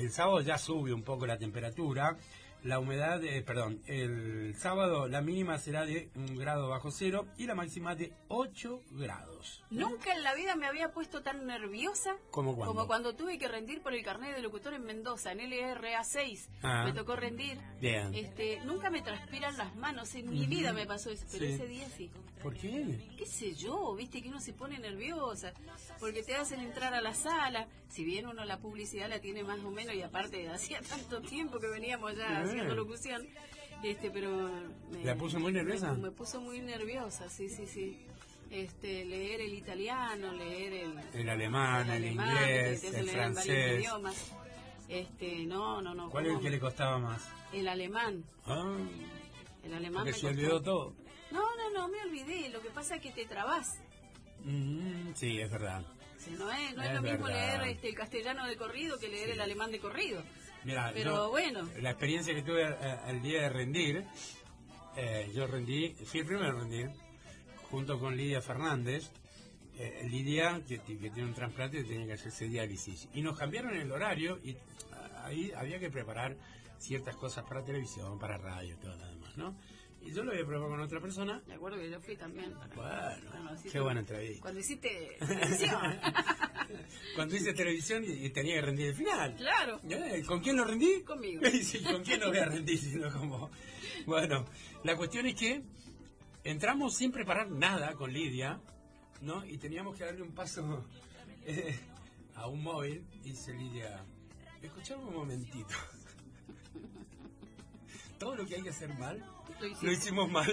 el sábado ya sube un poco la temperatura. La humedad, el sábado la mínima será de 1 grado bajo cero y la máxima de 8 grados. Nunca en la vida me había puesto tan nerviosa como cuando tuve que rendir por el carnet de locutor en Mendoza, en LRA 6. Me tocó rendir. Bien. Nunca me transpiran las manos, en mi vida me pasó eso, pero ese día sí. ¿Por qué? ¿Qué sé yo? Viste que uno se pone nerviosa, porque te hacen entrar a la sala, si bien uno la publicidad la tiene más o menos, y aparte hacía tanto tiempo que veníamos ya haciendo locución, pero... ¿La puso muy nerviosa? Me puso muy nerviosa, sí. Leer el italiano, leer el alemán, el inglés, el francés. Idiomas. No. ¿Cuál es el que le costaba más? El alemán. El alemán porque se olvidó todo. No me olvidé. Lo que pasa es que te trabás. Sí, es verdad. Sí, no es lo mismo leer el castellano de corrido que leer el alemán de corrido. Mirá, pero bueno. La experiencia que tuve el día de rendir, yo fui el primero a rendir, junto con Lidia Fernández. Lidia, que tiene un trasplante, tenía que hacerse diálisis. Y nos cambiaron el horario y ahí había que preparar ciertas cosas para televisión, para radio y todo lo demás, ¿no? Y yo lo había probado con otra persona. De acuerdo que yo fui también. Bueno, qué buena entrevista. Cuando hiciste televisión. Cuando hice televisión y tenía que rendir el final. Claro. ¿Con quién lo rendí? Conmigo. Sí, ¿con quién lo voy a rendir? Sino como... Bueno, la cuestión es que entramos sin preparar nada con Lidia, ¿no? Y teníamos que darle un paso a un móvil. Y dice Lidia, escuchame un momentito. Todo lo que hay que hacer mal, lo hicimos mal.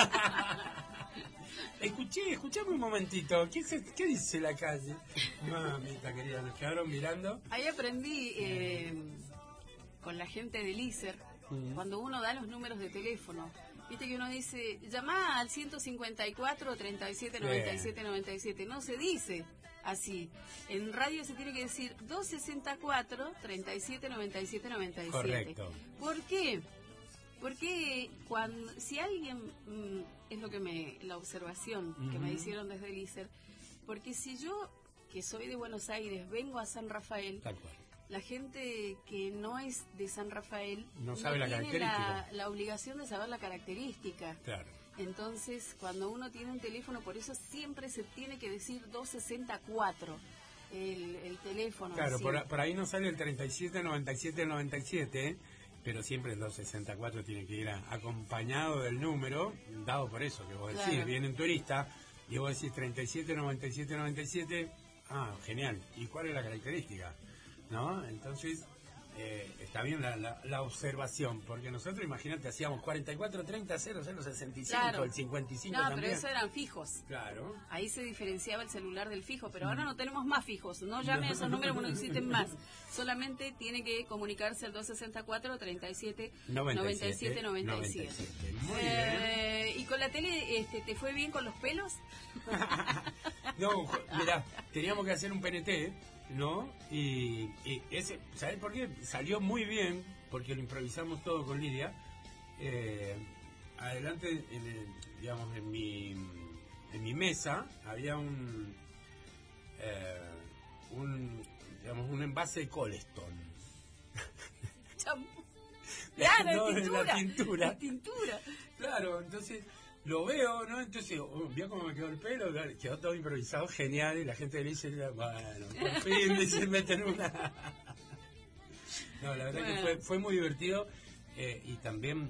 Escuchame un momentito. ¿Qué dice la calle? Mamita querida, nos quedaron mirando. Ahí aprendí con la gente del ISER, cuando uno da los números de teléfono. Viste que uno dice, llamá al 154 37 97 97. No se dice así. En radio se tiene que decir 264 37 97 97. Correcto. ¿Por qué? Porque si alguien, es la observación que me hicieron desde el ISER, porque si yo, que soy de Buenos Aires, vengo a San Rafael, tal cual, la gente que no es de San Rafael no sabe la característica. La obligación de saber la característica. Claro. Entonces, cuando uno tiene un teléfono, por eso siempre se tiene que decir 264. El teléfono. Claro, por ahí no sale el 37 97 97, pero siempre el 264 tiene que ir acompañado del número, dado por eso que vos decís, claro. Viene un turista y vos decís 37 97 97, genial. ¿Y cuál es la característica? ¿No? Entonces, está bien la observación, porque nosotros, imagínate, hacíamos 44 30 00 65, claro. El 55 también. Pero eso eran fijos. Claro. Ahí se diferenciaba el celular del fijo, pero ahora no tenemos más fijos. No llamen esos números, no existen más. Solamente tiene que comunicarse al 264 37 97 97. Muy bien. ¿Y con la tele te fue bien con los pelos? No, mirá, teníamos que hacer un PNT, ¿no? Y ese, ¿sabes por qué? Salió muy bien, porque lo improvisamos todo con Lidia. Adelante, en mi mesa había un envase de Coleston. Claro, la tintura. Claro, entonces lo veo, ¿no? Entonces, vio cómo me quedó el pelo, quedó todo improvisado, genial, y la gente le dice, bueno, por fin, dice, meten una. No, la verdad que fue muy divertido, y también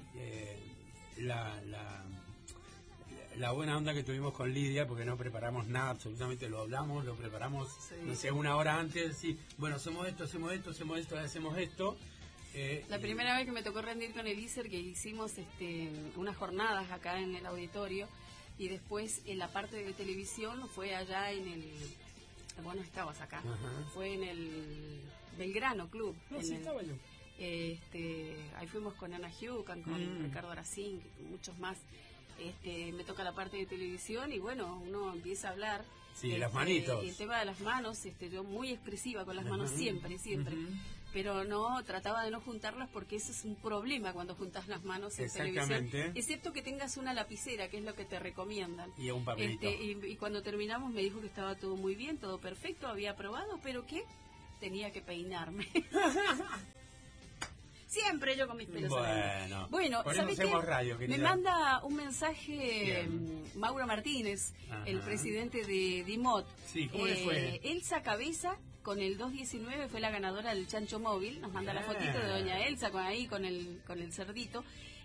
la buena onda que tuvimos con Lidia, porque no preparamos nada, absolutamente lo preparamos, sí. No sé, una hora antes, y bueno, hacemos esto, hacemos esto. La primera vez que me tocó rendir con el ISER, que hicimos unas jornadas acá en el auditorio, y después en la parte de televisión fue allá en el... Bueno, estabas acá. Ajá. Fue en el Belgrano Club. No, sí, estaba yo. Ahí fuimos con Ana Hucan, con Ricardo Aracín, muchos más. Me toca la parte de televisión y bueno, uno empieza a hablar. Sí, las manitos. El tema de las manos, yo muy expresiva con las manos siempre. Pero no, trataba de no juntarlas porque eso es un problema cuando juntas las manos en televisión. Excepto que tengas una lapicera, que es lo que te recomiendan. Y un papelito. Y cuando terminamos me dijo que estaba todo muy bien, todo perfecto, había aprobado, pero que tenía que peinarme. siempre yo con mis pelos adentro. Bueno, por eso ¿sabés hacemos qué? radio, querida. Me manda un mensaje Mauro Martínez, el presidente de DIMOT. Sí, ¿cómo le fue? Elsa Cabeza, con el 219, fue la ganadora del Chancho Móvil. Nos manda la fotito de doña Elsa con el cerdito.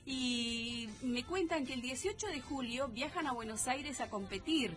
Y me cuentan que el 18 de julio viajan a Buenos Aires a competir,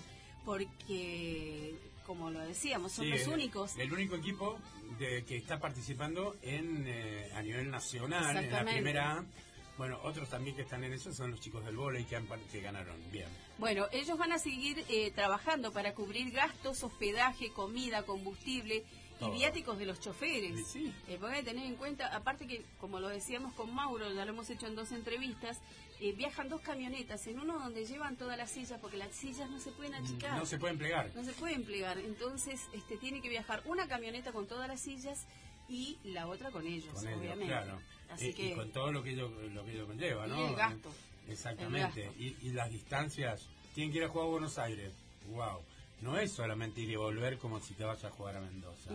porque, como lo decíamos, son los únicos. El único equipo que está participando a nivel nacional, en la primera A. Bueno, otros también que están en eso son los chicos del vóley que ganaron bien. Bueno, ellos van a seguir trabajando para cubrir gastos, hospedaje, comida, combustible y viáticos de los choferes. Sí. Porque hay que tener en cuenta, aparte que, como lo decíamos con Mauro, ya lo hemos hecho en 2 entrevistas, viajan 2 camionetas, en uno donde llevan todas las sillas, porque las sillas no se pueden achicar. No se pueden plegar. No se pueden plegar, entonces tiene que viajar una camioneta con todas las sillas y la otra con ellos, obviamente. Claro. Así que, y con todo lo que ello conlleva, ¿no? Y el gasto. Exactamente. Y las distancias. Tienen que ir a jugar a Buenos Aires. Wow. No es solamente ir y volver como si te vas a jugar a Mendoza.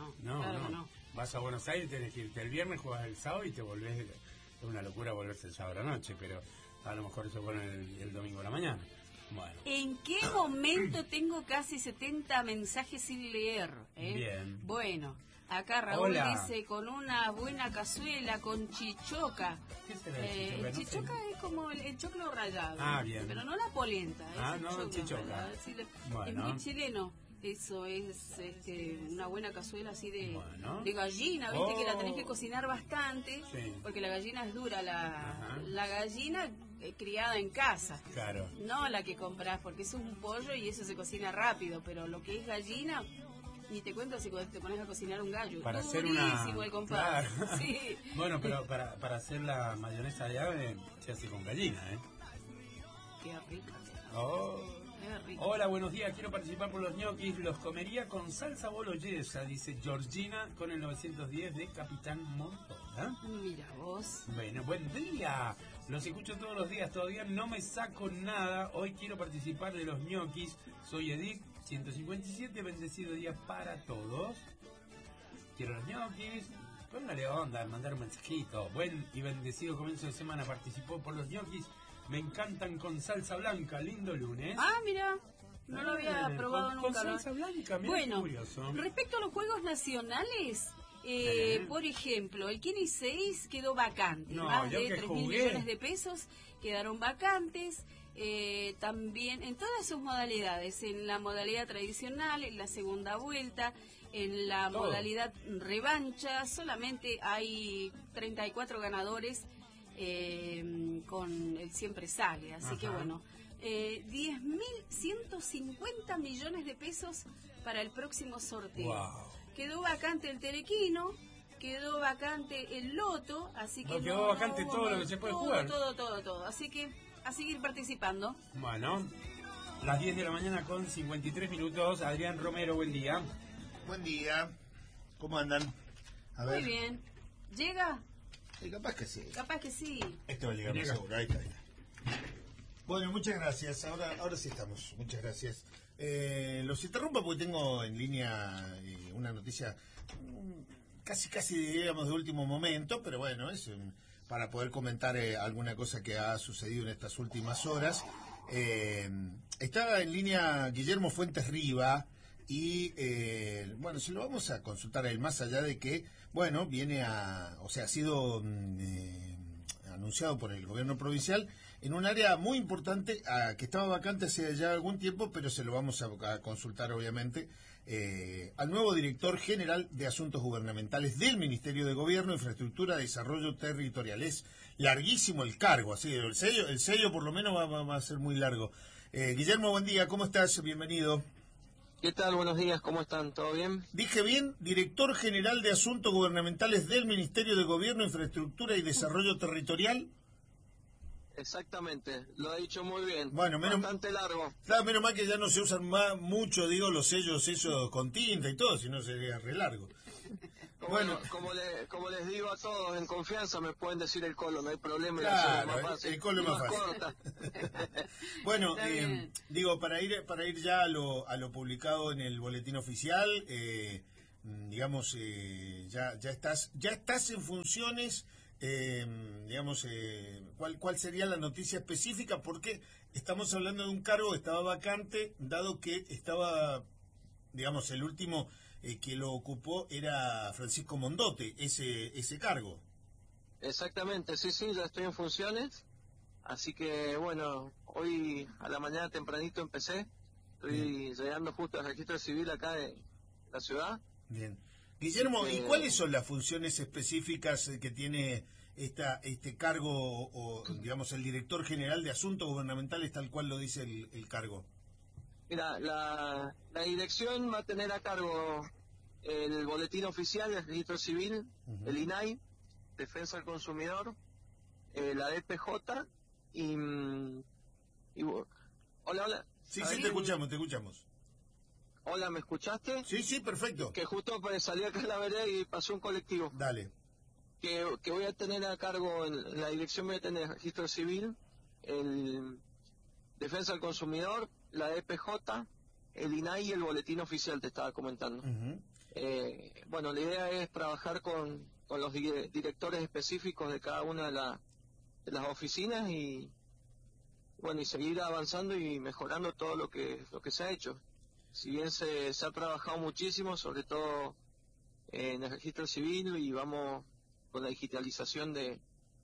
No. Vas a Buenos Aires, tenés que irte el viernes, jugás el sábado y te volvés. Es una locura volverse el sábado a la noche, pero a lo mejor se pone el domingo a la mañana. Bueno. ¿En qué momento tengo casi 70 mensajes sin leer? Bien. Bueno, acá Raúl dice, con una buena cazuela, con chichoca. ¿Qué será el chichoca? El chichoca es como el choclo rallado. Bien. Pero no la polenta. No, chichoca. Bueno. Es muy chileno. Eso es una buena cazuela así de gallina, viste que la tenés que cocinar bastante, porque la gallina es dura, la gallina criada en casa, claro, no la que compras, porque eso es un pollo y eso se cocina rápido, pero lo que es gallina, ni te cuento si te pones a cocinar un gallo, para hacer el compadre. Claro. Sí. Bueno, pero para hacer la mayonesa de ave se hace con gallina, Qué rica. Hola, buenos días, quiero participar por los ñoquis, los comería con salsa boloñesa, dice Georgina, con el 910 de Capitán Montoya. Mira vos. Bueno, buen día, los escucho todos los días, todavía no me saco nada, hoy quiero participar de los ñoquis, soy Edith, 157, bendecido día para todos. Quiero los ñoquis, póngale onda, mandar un mensajito, buen y bendecido comienzo de semana, participó por los ñoquis. Me encantan con salsa blanca, lindo lunes. Mira, no lo había probado nunca. Con salsa blanca, mira, bueno, curioso. Respecto a los juegos nacionales, por ejemplo, el Kini 6 quedó vacante. Más de 3.000 millones de pesos quedaron vacantes. También en todas sus modalidades, en la modalidad tradicional, en la segunda vuelta, en la modalidad revancha, solamente hay 34 ganadores. Con el siempre sale, así que bueno, 10.150 millones de pesos para el próximo sorteo. Wow. Quedó vacante el telequino, quedó vacante el loto, así que quedó vacante todo lo que se puede jugar. Todo, así que a seguir participando. Bueno, las 10 de la mañana con 53 minutos. Adrián Romero, buen día. Buen día, ¿cómo andan? A ver. Muy bien, ¿llega? Capaz que sí. Capaz que sí. Esto va a llegar más seguro. Ahí está. Bueno, muchas gracias. Ahora sí estamos. Muchas gracias. Los interrumpo porque tengo en línea una noticia casi digamos de último momento, pero bueno, es para poder comentar alguna cosa que ha sucedido en estas últimas horas. Estaba en línea Guillermo Fuentes Riva y bueno, se lo vamos a consultar a él, más allá de que bueno, ha sido anunciado por el gobierno provincial en un área muy importante que estaba vacante hace ya algún tiempo, pero se lo vamos a consultar obviamente al nuevo director general de Asuntos Gubernamentales del Ministerio de Gobierno, Infraestructura, Desarrollo Territorial. Es larguísimo el cargo, así el sello por lo menos va a ser muy largo. Guillermo, buen día, ¿cómo estás? Bienvenido. ¿Qué tal? Buenos días, ¿cómo están? ¿Todo bien? Dije bien, director general de Asuntos Gubernamentales del Ministerio de Gobierno, Infraestructura y Desarrollo Territorial. Exactamente, lo ha dicho muy bien. Bueno, bastante largo. Claro, menos mal que ya no se usan mucho, los sellos esos con tinta y todo, si no sería re largo. Bueno, como les digo a todos en confianza, me pueden decir el colo, no hay problema. Claro, el colo es más fácil. Bueno, para ir ya a lo publicado en el boletín oficial, ya estás en funciones digamos, cuál sería la noticia específica, porque estamos hablando de un cargo que estaba vacante, dado que estaba, digamos, el último que lo ocupó era Francisco Mondote, ese cargo. Exactamente, sí, ya estoy en funciones, así que bueno, hoy a la mañana tempranito empecé, estoy llegando justo al registro civil acá de la ciudad. Bien. Guillermo, ¿y cuáles son las funciones específicas que tiene este cargo, o digamos el director general de asuntos gubernamentales, tal cual lo dice el cargo? Mira, la dirección va a tener a cargo el boletín oficial del registro civil, el INAI, Defensa del Consumidor, la DPJ y hola. Sí, te escuchamos. Hola, ¿me escuchaste? Sí, perfecto. Que justo salí acá en la vereda y pasó un colectivo. Dale. Que voy a tener a cargo, en la dirección voy a tener el registro civil, el Defensa del Consumidor, la DPJ, el INAI y el boletín oficial, te estaba comentando. Bueno, la idea es trabajar con los directores específicos de cada una de las oficinas y bueno, y seguir avanzando y mejorando todo lo que se ha hecho. Si bien se ha trabajado muchísimo, sobre todo en el registro civil, y vamos con la digitalización de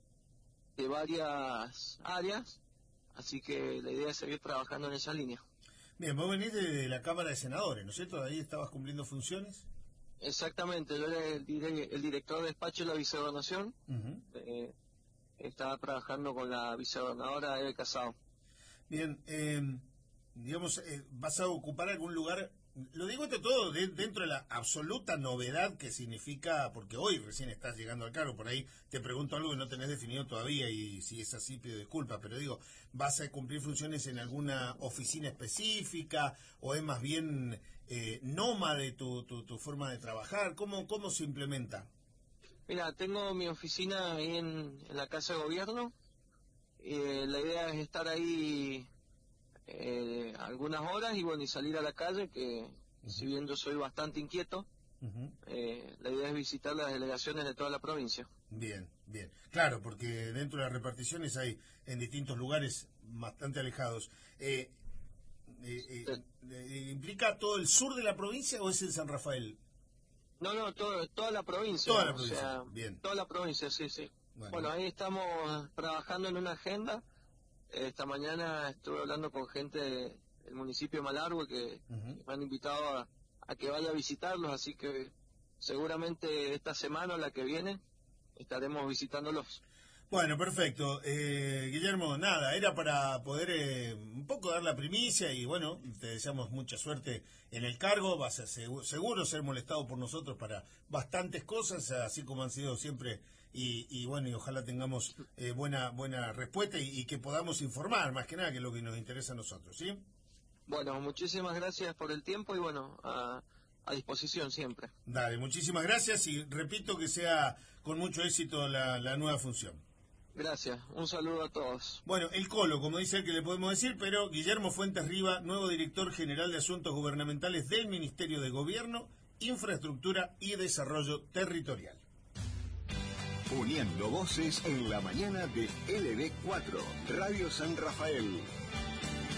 varias áreas, así que la idea es seguir trabajando en esa línea. Bien, vos venís de la Cámara de Senadores, ¿no es cierto? ¿Ahí estabas cumpliendo funciones? Exactamente, yo era el director de despacho de la vicegobernación. Estaba trabajando con la vicegobernadora Eve Casado. Bien, digamos, ¿vas a ocupar algún lugar? Lo digo esto todo dentro de la absoluta novedad que significa, porque hoy recién estás llegando al cargo, por ahí te pregunto algo que no tenés definido todavía y si es así pido disculpas, pero digo, ¿vas a cumplir funciones en alguna oficina específica o es más bien nómade tu forma de trabajar? ¿Cómo se implementa? Mira, tengo mi oficina ahí en la Casa de Gobierno. La idea es estar ahí algunas horas y bueno, y salir a la calle, que si bien yo soy bastante inquieto, la idea es visitar las delegaciones de toda la provincia. Bien. Claro, porque dentro de las reparticiones hay en distintos lugares bastante alejados. ¿Implica todo el sur de la provincia o es en San Rafael? No, toda la provincia. Toda la provincia, o sea, bien. Toda la provincia, sí. Bueno, ahí estamos trabajando en una agenda. Esta mañana estuve hablando con gente del municipio de Malargüe que me han invitado a que vaya a visitarlos, así que seguramente esta semana o la que viene estaremos visitándolos. Bueno, perfecto. Guillermo, nada, era para poder un poco dar la primicia y bueno, te deseamos mucha suerte en el cargo. Vas a seguro ser molestado por nosotros para bastantes cosas, así como han sido siempre. Y bueno, y ojalá tengamos buena respuesta y que podamos informar, más que nada, que es lo que nos interesa a nosotros, ¿sí? Bueno, muchísimas gracias por el tiempo y bueno, a disposición siempre. Dale, muchísimas gracias y repito que sea con mucho éxito la nueva función. Gracias, un saludo a todos. Bueno, el Colo, como dice el que le podemos decir, pero Guillermo Fuentes Riva, nuevo director general de Asuntos Gubernamentales del Ministerio de Gobierno, Infraestructura y Desarrollo Territorial. Uniendo voces en la mañana de LD4, Radio San Rafael.